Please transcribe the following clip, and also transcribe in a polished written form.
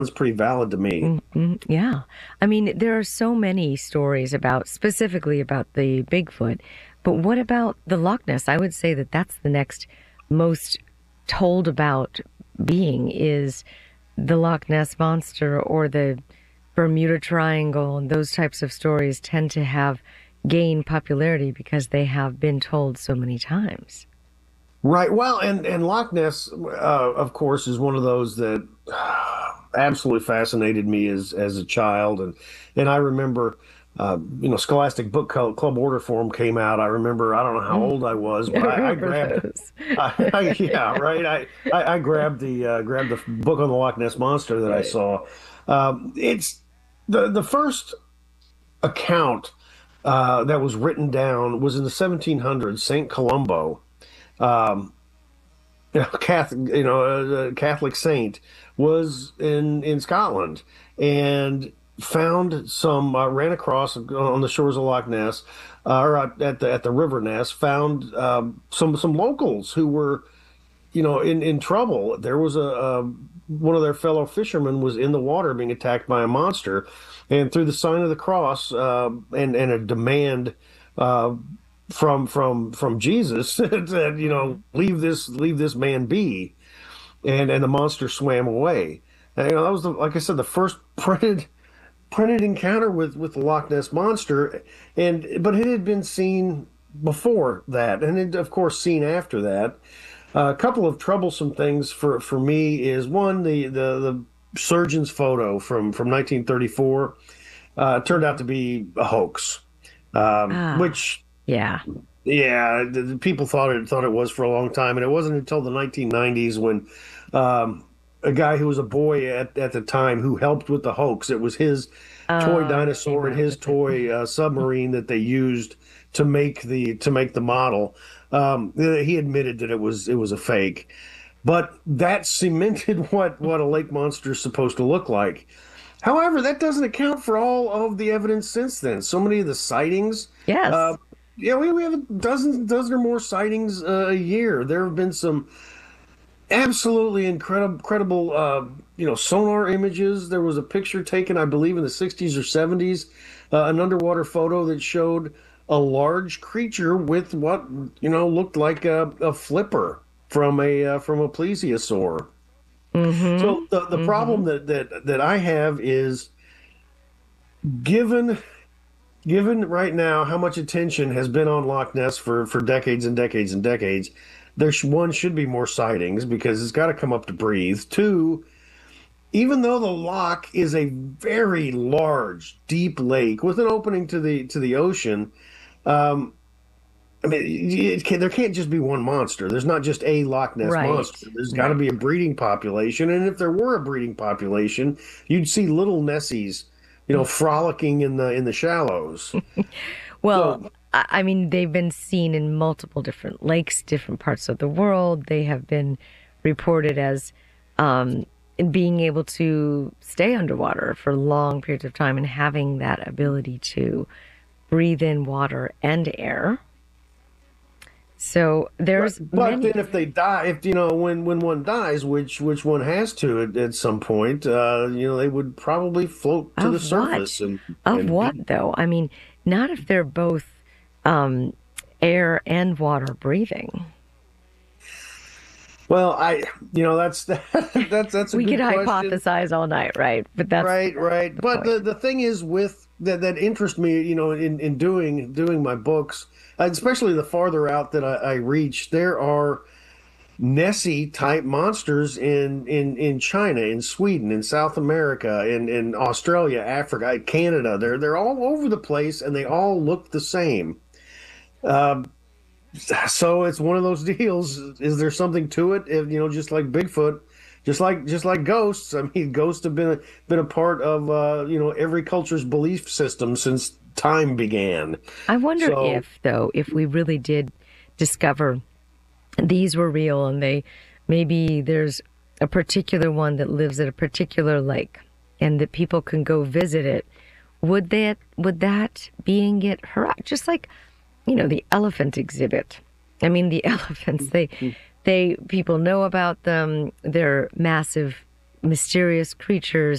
pretty valid to me. Yeah. I mean, there are so many stories about, specifically about the Bigfoot, but what about the Loch Ness? I would say that that's the next most told about being is the Loch Ness Monster or the Bermuda Triangle, and those types of stories tend to have gained popularity because they have been told so many times. Right. Well, and Loch Ness, of course, is one of those that absolutely fascinated me as a child, and I remember, Scholastic Club order form came out. I remember, I don't know how Mm, old I was, I but I remember grabbed, those. yeah, right. I grabbed the book on the Loch Ness Monster that I Right. saw. It's the first account that was written down was in the 1700s. Saint Columbo. Um, a Catholic saint, was in Scotland and found some ran across on the shores of Loch Ness, or at the River Ness, found some locals who were in trouble. There was a one of their fellow fishermen was in the water being attacked by a monster, and through the sign of the cross and a demand uh, from Jesus that Hmm. leave this man be, and the monster swam away. And, that was like I said, the first printed encounter with the Loch Ness monster, but it had been seen before that, and it, of course, seen after that. A couple of troublesome things for me is one, the surgeon's photo from 1934 turned out Hmm. to be a hoax, Ah, which, yeah. yeah, the people thought it was for a long time, and it wasn't until the 1990s when um, a guy who was a boy at the time who helped with the hoax. It was his toy He came dinosaur and out his with it. toy submarine that they used to make the model. He admitted that it was a fake, but that cemented what a lake monster is supposed to look like. However, that doesn't account for all of the evidence since then. So many of the sightings, uh, Yes. yeah, we have a dozen or more sightings a year. There have been some absolutely incredible, sonar images. There was a picture taken, I believe, in the 60s or 70s, an underwater photo that showed a large creature with what looked like a flipper from a plesiosaur. So Mm-hmm. the Mm-hmm. problem that I have is, given given right now how much attention has been on Loch Ness for decades and decades and decades, one should be more sightings because it's got to come up to breathe. Two, even though the loch is a very large, deep lake with an opening to the ocean, um, I mean, there can't just be one monster. There's not just a Loch Ness Right. monster. There's got to Right. be a breeding population, and if there were a breeding population, you'd see little Nessies, frolicking in the shallows. Well, So I mean, they've been seen in multiple different lakes, different parts of the world. They have been reported as um, in being able to stay underwater for long periods of time and having that ability to breathe in water and air. So Right. there's But many then if different they die, if when one dies, which one has to at some point, they would probably float to the of surface what? and Of and what be. though? I mean, not if they're both um, air and water breathing. Well, that's that's a We could good question. hypothesize all night, right? But Right, that's right. the But point. the thing is, with that interests me, in doing my books, especially the farther out that I reach, there are Nessie type monsters in China, in Sweden, in South America, in Australia, Africa, Canada. They're all over the place, and they all look the same. Um, so it's one of those deals. Is there something to it? If, just like Bigfoot, just like ghosts. I mean, ghosts have been a part of every culture's belief system since time began. I wonder So if, though, if we really did discover these were real and they maybe there's a particular one that lives at a particular lake and that people can go visit it, would that being get harassed? Just like, the elephant exhibit. I mean, the elephants, they people know about them. They're massive mysterious creatures